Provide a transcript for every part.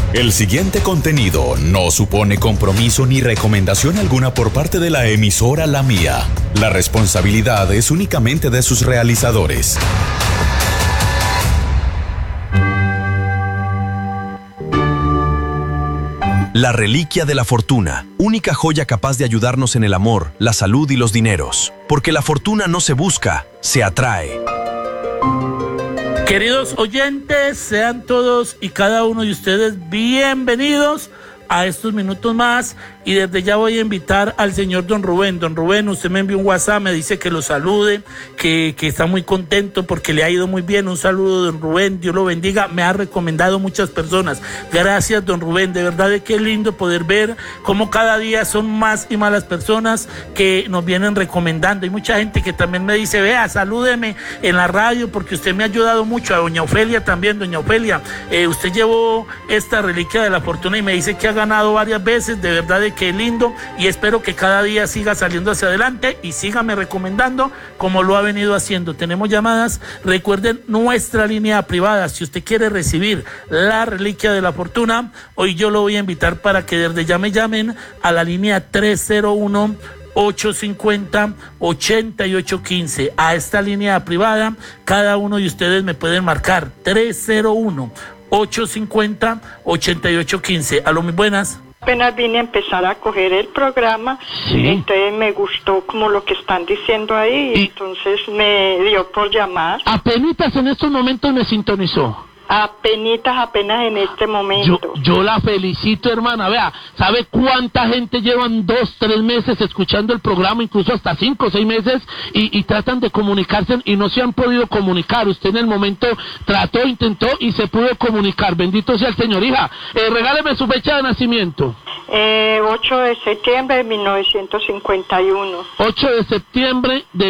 El siguiente contenido no supone compromiso ni recomendación alguna por parte de la emisora La Mía. La responsabilidad es únicamente de sus realizadores. La reliquia de la fortuna, única joya capaz de ayudarnos en el amor, la salud y los dineros. Porque la fortuna no se busca, se atrae. Queridos oyentes, sean todos y cada uno de ustedes bienvenidos a estos minutos más, y desde ya voy a invitar al señor Don Rubén. Don Rubén, usted me envió un WhatsApp, me dice que lo salude, que está muy contento porque le ha ido muy bien. Un saludo, Don Rubén, Dios lo bendiga. Me ha recomendado muchas personas. Gracias, Don Rubén, de verdad de qué lindo poder ver cómo cada día son más y más las personas que nos vienen recomendando. Hay mucha gente que también me dice, vea, salúdeme en la radio porque usted me ha ayudado mucho. A doña Ofelia también. Doña Ofelia, usted llevó esta reliquia de la fortuna y me dice que ha ganado varias veces. De verdad de qué lindo, y espero que cada día siga saliendo hacia adelante y sígame recomendando como lo ha venido haciendo. Tenemos llamadas. Recuerden nuestra línea privada. Si usted quiere recibir la reliquia de la fortuna, hoy yo lo voy a invitar para que desde ya me llamen a la línea 301-850-8815. A esta línea privada, cada uno de ustedes me pueden marcar 301-850-8815. Aló, muy buenas. Apenas vine a empezar a coger el programa, sí. Entonces me gustó como lo que están diciendo ahí, y entonces me dio por llamar. Apenitas en estos momentos me sintonizó. Apenas en este momento. Yo la felicito, hermana. Vea, ¿sabe cuánta gente llevan 2, 3 meses escuchando el programa, incluso hasta 5 o 6 meses, y tratan de comunicarse y no se han podido comunicar? Usted en el momento trató, intentó y se pudo comunicar. Bendito sea el Señor. Hija, regáleme su fecha de nacimiento. 8 de septiembre de 1951. 8 de septiembre de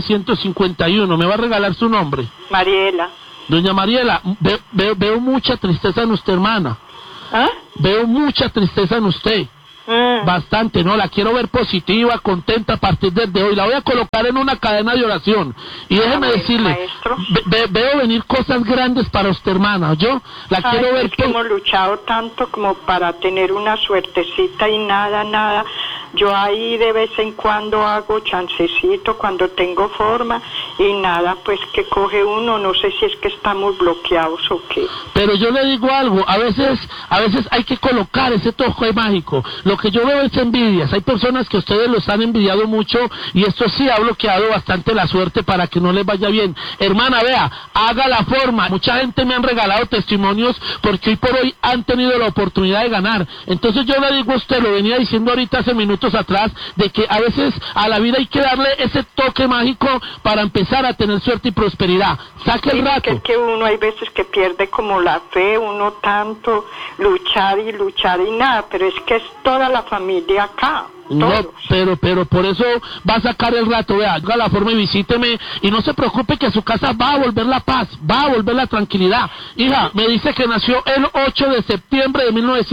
1951. ¿Me va a regalar su nombre? Mariela. Doña Mariela, veo mucha tristeza en usted, hermana. ¿Ah? Veo mucha tristeza en usted. Bastante, ¿no? La quiero ver positiva, contenta a partir de hoy. La voy a colocar en una cadena de oración. Y déjeme decirle, veo venir cosas grandes para usted, hermana. Yo la quiero ver. Es que hemos luchado tanto como para tener una suertecita y nada. Yo ahí de vez en cuando hago chancecito cuando tengo forma y nada, pues que coge uno, no sé si es que estamos bloqueados o qué. Pero yo le digo algo, a veces hay que colocar ese toque mágico. Lo que yo veo es envidias. Hay personas que ustedes los han envidiado mucho y esto sí ha bloqueado bastante la suerte para que no les vaya bien. Hermana, vea, haga la forma. Mucha gente me han regalado testimonios porque hoy por hoy han tenido la oportunidad de ganar. Entonces yo le digo a usted, lo venía diciendo ahorita hace minutos atrás, de que a veces a la vida hay que darle ese toque mágico para empezar a tener suerte y prosperidad. Saque el rato. Es que uno hay veces que pierde como la fe, uno tanto luchar y nada, pero es que es toda la familia acá. No, pero por eso va a sacar el rato, vea, haga la forma y visíteme, y no se preocupe que a su casa va a volver la paz, va a volver la tranquilidad. Hija, me dice que nació el 8 de septiembre de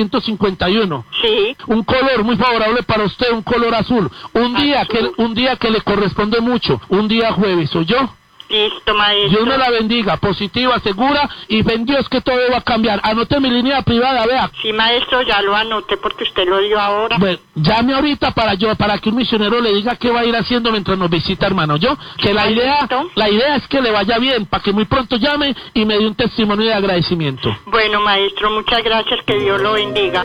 1951. Sí. Un color muy favorable para usted, un color azul. Un día que le corresponde mucho, un día jueves, ¿oyó? Listo, maestro. Dios me la bendiga, positiva, segura, y ven Dios que todo va a cambiar. Anote mi línea privada, vea. Sí, maestro, ya lo anoté porque usted lo dio ahora. Bueno, llame ahorita para que un misionero le diga qué va a ir haciendo mientras nos visita, hermano. Que la idea es que le vaya bien, para que muy pronto llame y me dé un testimonio de agradecimiento. Bueno, maestro, muchas gracias, que Dios lo bendiga.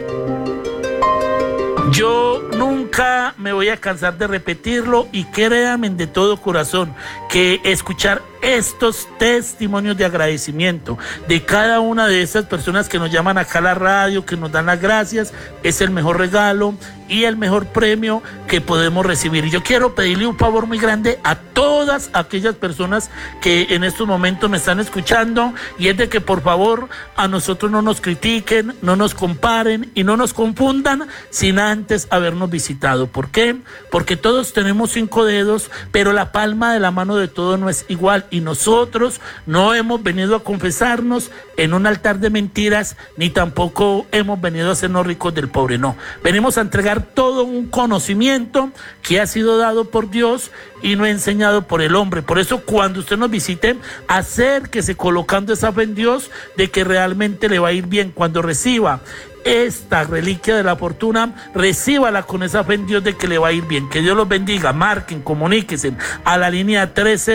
Yo nunca me voy a cansar de repetirlo, y créanme de todo corazón que escuchar estos testimonios de agradecimiento de cada una de esas personas que nos llaman acá a la radio, que nos dan las gracias, es el mejor regalo y el mejor premio que podemos recibir. Y yo quiero pedirle un favor muy grande a todas aquellas personas que en estos momentos me están escuchando, y es de que por favor a nosotros no nos critiquen, no nos comparen y no nos confundan sin antes habernos visitado. ¿Por qué? Porque todos tenemos 5 dedos, pero la palma de la mano de todos no es igual, y nosotros no hemos venido a confesarnos en un altar de mentiras, ni tampoco hemos venido a hacernos ricos del pobre, no. Venimos a entregar todo un conocimiento que ha sido dado por Dios y no enseñado por el hombre. Por eso cuando usted nos visite, acérquese colocando esa fe en Dios de que realmente le va a ir bien. Cuando reciba esta reliquia de la fortuna, recíbala con esa fe en Dios de que le va a ir bien. Que Dios los bendiga. Marquen, comuníquense a la línea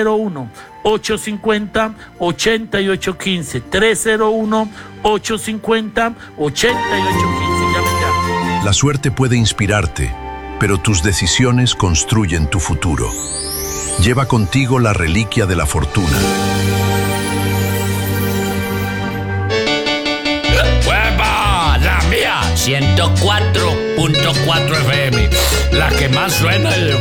301-850-8815. 301-850-8815. Llamen ya. La suerte puede inspirarte, pero tus decisiones construyen tu futuro. Lleva contigo la reliquia de la fortuna. ¡Hueva! La mía, 104.4 FM. La que más suena y